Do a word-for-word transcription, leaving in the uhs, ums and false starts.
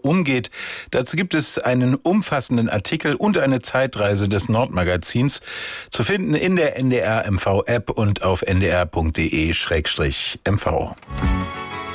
umgeht. Dazu gibt es einen umfassenden Artikel und eine Zeitreise des Nordmagazins zu finden in der N D R M V App und auf n d r punkt d e slash m v.